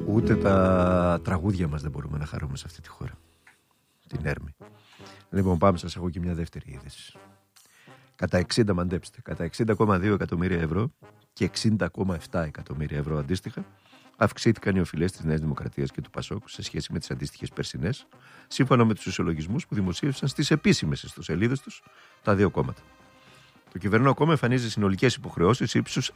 Ούτε τα τραγούδια μας δεν μπορούμε να χαρούμε σε αυτή τη χώρα. Την Έρμη. Λοιπόν, πάμε, σας έχω και μια δεύτερη είδηση. Κατά 60, μαντέψτε, κατά 60,2 εκατομμύρια ευρώ και 60,7 εκατομμύρια ευρώ αντίστοιχα αυξήθηκαν οι οφειλές της Νέας Δημοκρατίας και του ΠΑΣΟΚ σε σχέση με τις αντίστοιχες περσινές, σύμφωνα με τους ισολογισμούς που δημοσίευσαν στις επίσημες ιστοσελίδες τους τα δύο κόμματα. Το κυβερνό κόμμα εμφανίζει συνολικές υποχρεώσεις ύψους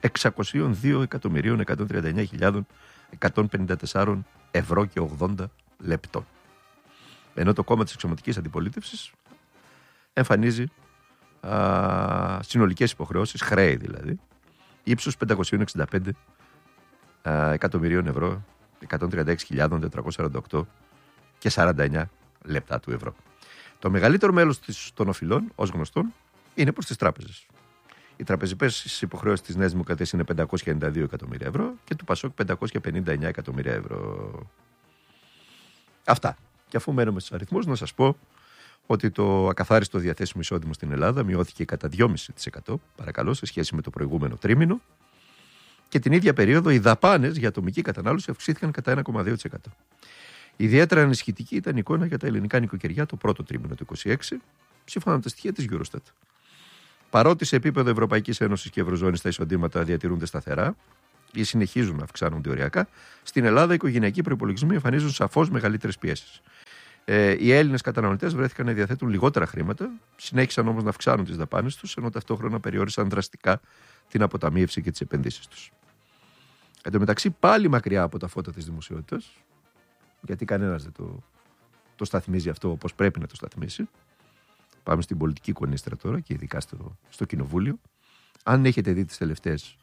602.139.154 ευρώ και 80 λεπτών. Ενώ το κόμμα της εξωματικής αντιπολίτευσης εμφανίζει συνολικές υποχρεώσεις, χρέη δηλαδή, ύψους 565 εκατομμυρίων ευρώ, 136.448 και 49 λεπτά του ευρώ. Το μεγαλύτερο μέλος των οφειλών, ως γνωστόν, είναι προς τις τράπεζες. Οι τραπεζικές υποχρεώσεις της Νέας Δημοκρατίας είναι 592 εκατομμύρια ευρώ και του ΠΑΣΟΚ 559 εκατομμύρια ευρώ. Αυτά. Και αφού μένουμε στους αριθμούς, να σας πω ότι το ακαθάριστο διαθέσιμο εισόδημα στην Ελλάδα μειώθηκε κατά 2,5% παρακαλώ σε σχέση με το προηγούμενο τρίμηνο και την ίδια περίοδο οι δαπάνες για ατομική κατανάλωση αυξήθηκαν κατά 1,2%. Ιδιαίτερα ανησυχητική ήταν η εικόνα για τα ελληνικά νοικοκυριά το πρώτο τρίμηνο του 2026, σύμφωνα με τα στοιχεία της Eurostat. Παρότι σε επίπεδο Ευρωπαϊκής Ένωσης και Ευρωζώνης τα εισοδήματα διατηρούνται σταθερά ή συνεχίζουν να αυξάνονται οριακά, στην Ελλάδα οι οικογενειακοί προϋπολογισμοί εμφανίζουν σαφώς μεγαλύτερες πιέσεις. Οι Έλληνες καταναλωτές βρέθηκαν να διαθέτουν λιγότερα χρήματα, συνέχισαν όμως να αυξάνουν τις δαπάνες τους, ενώ ταυτόχρονα περιόρισαν δραστικά την αποταμίευση και τις επενδύσεις τους. Εν τω μεταξύ, πάλι μακριά από τα φώτα της δημοσιότητας, γιατί κανένας δεν το σταθμίζει αυτό όπως πρέπει να το σταθμίσει. Πάμε στην πολιτική κονίστρα τώρα και ειδικά στο Κοινοβούλιο. Αν έχετε δει τις τελευταίες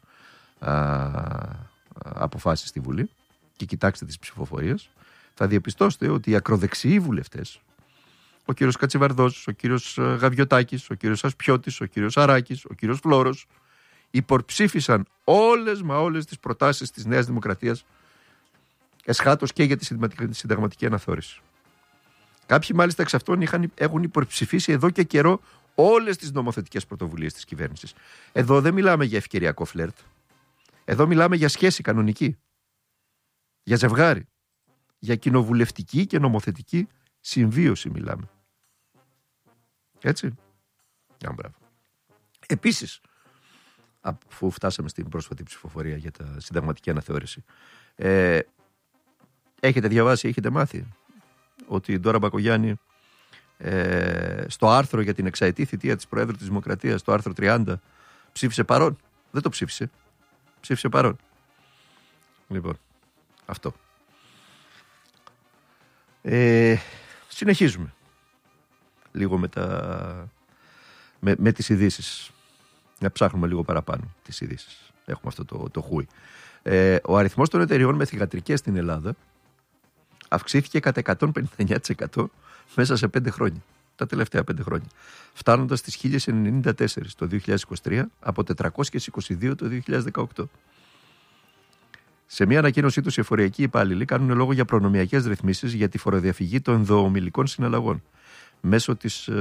αποφάσεις στη Βουλή και κοιτάξτε τις ψηφοφορίες, θα διαπιστώσετε ότι οι ακροδεξιοί βουλευτές, ο κύριος Κατσιβαρδός, ο κύριος Γαβιωτάκης, ο κύριος Ασπιώτης, ο κύριος Αράκης, ο κύριος Φλόρος, υπορψήφισαν όλες τις προτάσεις της Νέας Δημοκρατίας εσχάτως και για τη συνταγματική αναθεώρηση. Κάποιοι μάλιστα εξ αυτών έχουν υπερψηφίσει εδώ και καιρό όλες τις νομοθετικές πρωτοβουλίες της κυβέρνησης. Εδώ δεν μιλάμε για ευκαιριακό φλερτ. Εδώ μιλάμε για σχέση κανονική. Για ζευγάρι. Για κοινοβουλευτική και νομοθετική συμβίωση μιλάμε. Έτσι. Μπράβο. Επίσης, αφού φτάσαμε στην πρόσφατη ψηφοφορία για τα συνταγματική αναθεώρηση, έχετε διαβάσει, έχετε μάθει ότι η Ντόρα Μπακογιάννη στο άρθρο για την εξαετή θητεία της Προέδρου της Δημοκρατίας, το άρθρο 30, ψήφισε παρόν. Δεν το ψήφισε. Ψήφισε παρόν. Λοιπόν, αυτό. Συνεχίζουμε λίγο με τις ειδήσεις. Να ψάχνουμε λίγο παραπάνω τις ειδήσεις. Έχουμε αυτό το χούι. Ο αριθμός των εταιριών με θυγατρικές στην Ελλάδα αυξήθηκε κατά 159% μέσα σε 5 χρόνια. Τα τελευταία 5 χρόνια. Φτάνοντας στις 1094 το 2023 από 422 το 2018. Σε μια ανακοίνωσή τους οι εφοριακοί υπάλληλοι κάνουν λόγο για προνομιακές ρυθμίσεις για τη φοροδιαφυγή των ενδοομιλικών συναλλαγών μέσω της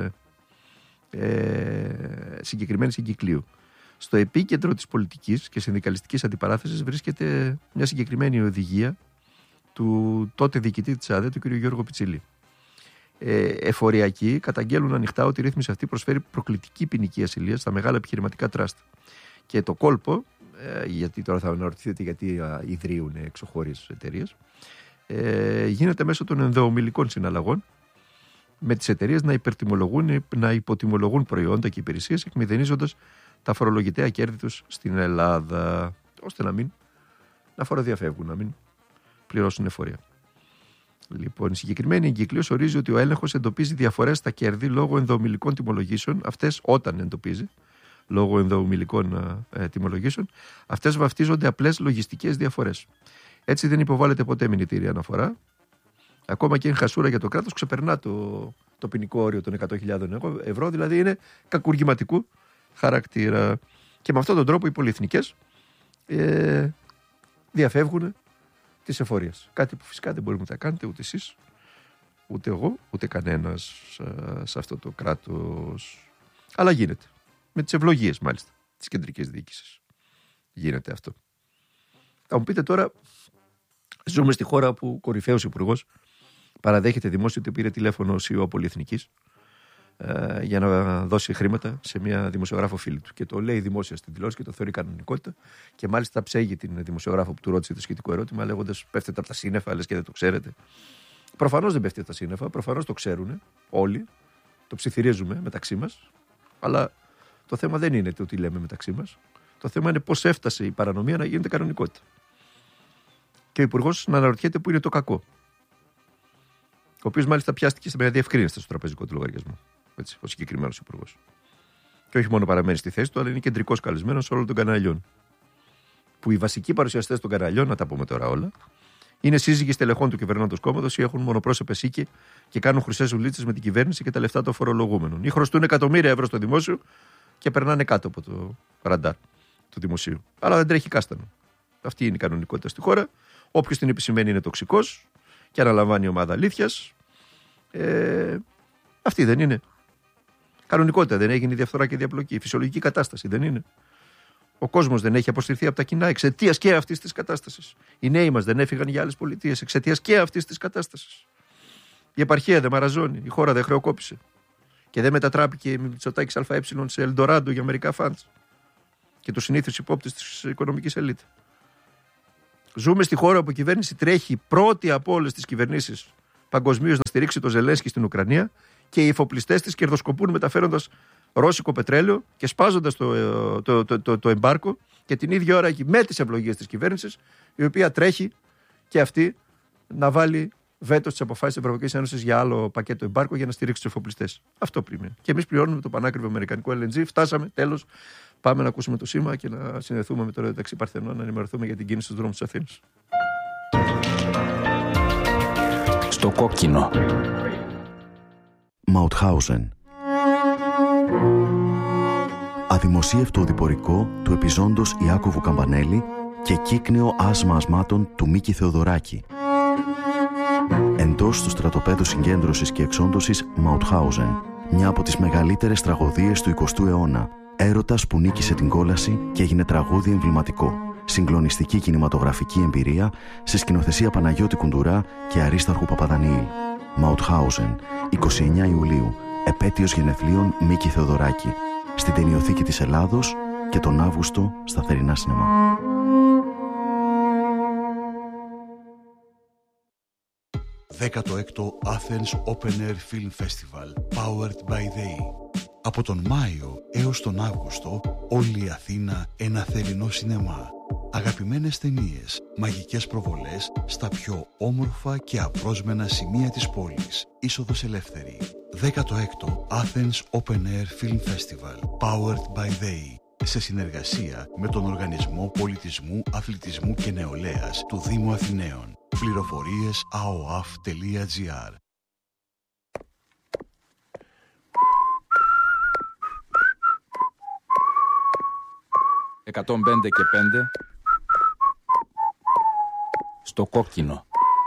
συγκεκριμένης εγκυκλίου. Στο επίκεντρο της πολιτικής και συνδικαλιστικής αντιπαράθεσης βρίσκεται μια συγκεκριμένη οδηγία του τότε διοικητή της ΑΔΕ, του κ. Γιώργο Πιτσιλή. Εφοριακοί καταγγέλνουν ανοιχτά ότι η ρύθμιση αυτή προσφέρει προκλητική ποινική ασυλία στα μεγάλα επιχειρηματικά τραστ. Και το κόλπο, γιατί τώρα θα αναρωτηθείτε γιατί ιδρύουν εξωχώριες εταιρείες, γίνεται μέσω των ενδοομιλικών συναλλαγών με τις εταιρείες να υποτιμολογούν προϊόντα και υπηρεσίες εκμηδενίζοντας τα φορολογητέα κέρδη τους στην Ελλάδα, ώστε να φοροδιαφεύγουν, να μην πληρώσουν εφορία. Λοιπόν, η συγκεκριμένη εγκύκλειος ορίζει ότι ο έλεγχος εντοπίζει διαφορές στα κέρδη λόγω ενδοομιλικών τιμολογήσεων. Αυτές, όταν εντοπίζει λόγω ενδοομιλικών τιμολογήσεων, αυτές βαφτίζονται απλές λογιστικές διαφορές. Έτσι δεν υποβάλλεται ποτέ μηνυτήρια αναφορά. Ακόμα και είναι χασούρα για το κράτος, ξεπερνά το ποινικό όριο των 100.000 ευρώ, δηλαδή είναι κακουργηματικού χαρακτήρα. Και με αυτόν τον τρόπο οι πολυεθνικές διαφεύγουν της εφορίας. Κάτι που φυσικά δεν μπορείτε να κάνετε ούτε εσείς, ούτε εγώ, ούτε κανένας σε αυτό το κράτος. Αλλά γίνεται. Με τις ευλογίες μάλιστα της κεντρικής διοίκησης γίνεται αυτό. Θα μου πείτε τώρα, Ζούμε στη χώρα που κορυφαίος υπουργός παραδέχεται δημόσιο ότι πήρε τηλέφωνο ο CEO πολυεθνικής για να δώσει χρήματα σε μια δημοσιογράφο φίλη του. Και το λέει δημόσια στην τηλεόραση και το θεωρεί κανονικότητα. Και μάλιστα ψέγει την δημοσιογράφο που του ρώτησε το σχετικό ερώτημα, λέγοντας: πέφτετε από τα σύννεφα, λες και δεν το ξέρετε. Προφανώς δεν πέφτει από τα σύννεφα, προφανώς το ξέρουν όλοι. Το ψιθυρίζουμε μεταξύ μας. Αλλά το θέμα δεν είναι το τι λέμε μεταξύ μας. Το θέμα είναι πώς έφτασε η παρανομία να γίνεται κανονικότητα. Και ο υπουργός να αναρωτιέται πού είναι το κακό. Ο οποίος μάλιστα πιάστηκε με διευκρίνηση στο τραπεζικό του λογαριασμό. Έτσι, ο συγκεκριμένος υπουργός. Και όχι μόνο παραμένει στη θέση του, αλλά είναι κεντρικός καλεσμένος όλων των καναλιών. Που οι βασικοί παρουσιαστές των καναλιών, να τα πούμε τώρα όλα, είναι σύζυγοι στελεχών του κυβερνώντος κόμματος ή έχουν μονοπρόσωπες οίκοι και κάνουν χρυσές ζουλίτσες με την κυβέρνηση και τα λεφτά των φορολογούμενων. Ή χρωστούν εκατομμύρια ευρώ στο δημόσιο και περνάνε κάτω από το ραντάρ του δημοσίου. Αλλά δεν τρέχει κάστανο. Αυτή είναι η κανονικότητα στη χώρα. Όποιος την επισημαίνει είναι τοξικός και αναλαμβάνει ομάδα αλήθειας. Αυτή δεν είναι. Κανονικότητα δεν έγινε η διαφθορά και η διαπλοκή. Η φυσιολογική κατάσταση δεν είναι. Ο κόσμος δεν έχει αποσυρθεί από τα κοινά εξαιτίας και αυτής της κατάστασης. Οι νέοι μας δεν έφυγαν για άλλες πολιτείες εξαιτίας και αυτής της κατάστασης. Η επαρχία δεν μαραζώνει. Η χώρα δεν χρεοκόπησε. Και δεν μετατράπηκε με Μητσοτάκης ΑΕ σε Ελντοράντο για μερικά φαντς. Και τους συνήθους υπόπτες της οικονομικής ελίτ. Ζούμε στη χώρα που η κυβέρνηση τρέχει πρώτη από όλες τις κυβερνήσεις παγκοσμίως να στηρίξει το Ζελένσκι στην Ουκρανία και οι εφοπλιστές της κερδοσκοπούν μεταφέροντας ρώσικο πετρέλαιο και σπάζοντας το εμπάρκο και την ίδια ώρα εκεί με τις ευλογίες της κυβέρνησης, η οποία τρέχει και αυτή να βάλει βέτο στις αποφάσεις της Ευρωπαϊκής Ένωσης για άλλο πακέτο εμπάρκο για να στηρίξει τους εφοπλιστές. Αυτό πριν. Και εμείς πληρώνουμε το πανάκριβο αμερικανικό LNG. Φτάσαμε, τέλος. Πάμε να ακούσουμε το σήμα και να συνδεθούμε με το ραδιοταξί Παρθενών να ενημερωθούμε για την κίνηση στους δρόμους της Αθήνας. Στο κόκκινο. Μαουτχάουζεν. Αδημοσίευτο οδηπορικό του επιζώντος Ιάκωβου Καμπανέλη και κύκνεο άσμα ασμάτων του Μίκη Θεοδωράκη. Εντός του στρατοπέδου συγκέντρωσης και εξόντωσης Μαουτχάουζεν, μια από τις μεγαλύτερες τραγωδίες του 20ου αιώνα. Έρωτας που νίκησε την κόλαση και έγινε τραγούδι εμβληματικό. Συγκλονιστική κινηματογραφική εμπειρία σε σκηνοθεσία Παναγιώτη Κουντουρά και Αρίσταρχου Παπαδανιήλ. Μαουτχάουζεν, 29 Ιουλίου, επέτειος γενεθλίων Μίκη Θεοδωράκη. Στην Ταινιοθήκη της Ελλάδος και τον Αύγουστο στα θερινά σινεμά. «16ο Athens Open Air Film Festival, powered by THEE». Από τον Μάιο έως τον Αύγουστο, όλη η Αθήνα ένα θερινό σινεμά. Αγαπημένες ταινίες, μαγικές προβολές στα πιο όμορφα και απρόσμενα σημεία της πόλης. Είσοδος ελεύθερη. 16ο Athens Open Air Film Festival, powered by THEE. Σε συνεργασία με τον Οργανισμό Πολιτισμού, Αθλητισμού και Νεολαίας του Δήμου Αθηναίων. Πληροφορίες aoaf.gr. «105 και 5» στο κόκκινο.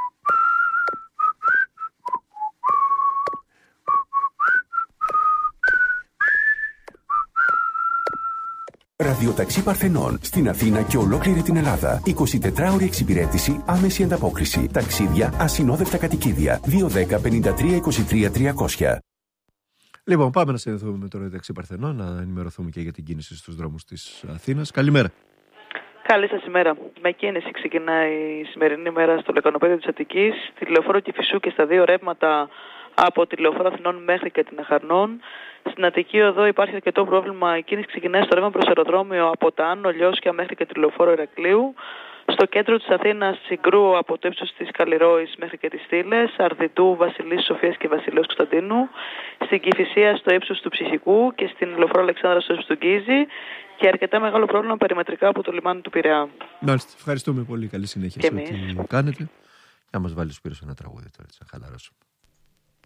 Ραδιοταξί Παρθενών στην Αθήνα και ολόκληρη την Ελλάδα. 24ωρη εξυπηρέτηση, άμεση ανταπόκριση. Ταξίδια, ασυνόδευτα κατοικίδια. 210 53 23 300. Λοιπόν, πάμε να συνδεθούμε με το ραδιοταξί Παρθενών, να ενημερωθούμε και για την κίνηση στους δρόμους της Αθήνας. Καλημέρα. Καλή σας ημέρα. Με κίνηση ξεκινάει η σημερινή ημέρα στο λεκανοπέδιο της Αττικής, τη λεωφόρο Κηφισού και στα δύο ρεύματα από τη λεωφόρο Αθηνών μέχρι και την Αχαρνών. Στην Αττική Οδό υπάρχει αρκετό πρόβλημα. Η κίνηση ξεκινάει στο ρεύμα προς αεροδρόμιο από τα Άνω Λιώσια μέχρι και τη λεωφόρο Ηρακλείου. Στο κέντρο της Αθήνας, Συγκρού από το ύψος της Καλλιρόης μέχρι και τις Στήλες, Αρδιτού, Βασιλής Σοφίας και Βασιλέως Κωνσταντίνου, στην Κηφισία στο ύψος του Ψυχικού και στην λεωφόρο Αλεξάνδρα στο ύψος του Γκίζη και αρκετά μεγάλο πρόβλημα περιμετρικά από το λιμάνι του Πειραιά. Μάλιστα, ευχαριστούμε πολύ. Καλή συνέχεια σε ό,τι κάνετε. Να μας βάλεις πίσω ένα τραγούδι τώρα, έτσι να χαλαρώσουμε.